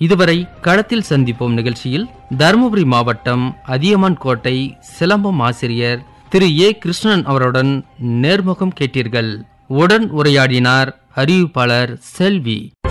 இதுவரை களத்தில் சந்திப்போம் நிகழ்ச்சியில் தருமபுரி மாவட்டம் அதியமான் கோட்டை சிலம்பம் ஆசிரியர் திரு ஏ கிருஷ்ணன் அவருடன் நேர்முகம் கேட்டீர்கள். உடன் உரையாடினார் அறிவிப்பாளர் செல்வி.